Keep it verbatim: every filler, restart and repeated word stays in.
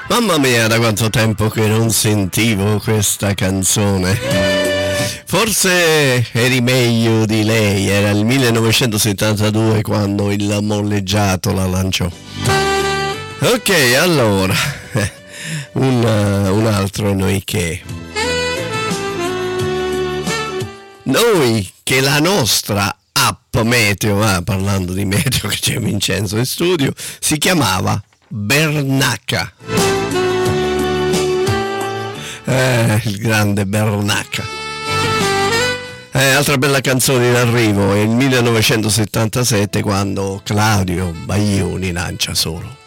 Mamma mia, da quanto tempo che non sentivo questa canzone. Forse eri meglio di lei, era il millenovecentosettantadue quando il molleggiato la lanciò. Ok, allora, un, un altro noi che... Noi che la nostra app meteo, ah, parlando di meteo che c'è Vincenzo in studio, si chiamava Bernacca. Eh, il grande Bernacca. Eh, altra bella canzone in arrivo, è il millenovecentosettantasette quando Claudio Baglioni lancia Solo.